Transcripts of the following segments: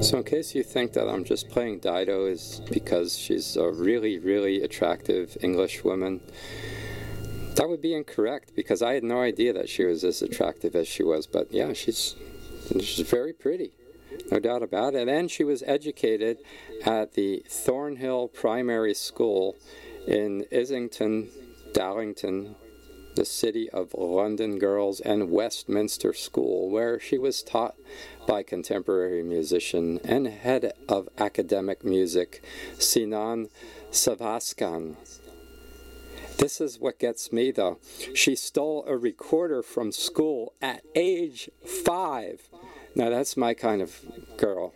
So in case you think that I'm just playing Dido is because she's a really, really attractive English woman, that would be incorrect, because I had no idea that she was as attractive as she was. But yeah, she's very pretty, no doubt about it. And she was educated at the Thornhill Primary School in Islington, Darlington, the City of London Girls and Westminster School, where she was taught by contemporary musician and head of academic music, Sinan Savaskan. This is what gets me, though. She stole a recorder from school at age 5. Now, that's my kind of girl.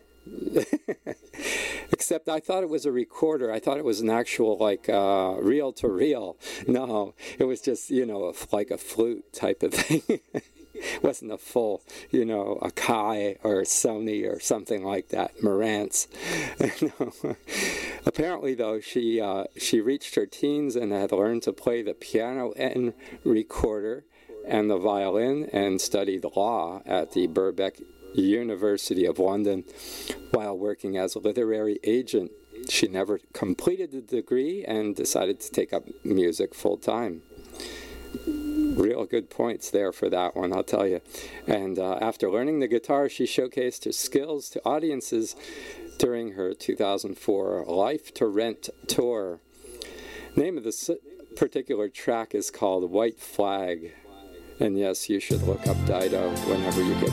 Except I thought it was a recorder. I thought it was an actual, like, reel-to-reel. No, it was just, like a flute type of thing. It wasn't a full, a Kai or a Sony or something like that, Marantz. Apparently, though, she reached her teens and had learned to play the piano and recorder and the violin, and studied law at the Birkbeck University of London while working as a literary agent. She never completed the degree and decided to take up music full-time. Real good points there for that one, I'll tell you. And after learning the guitar, she showcased her skills to audiences during her 2004 Life to Rent tour. Name of this particular track is called White Flag. And yes, you should look up Dido whenever you get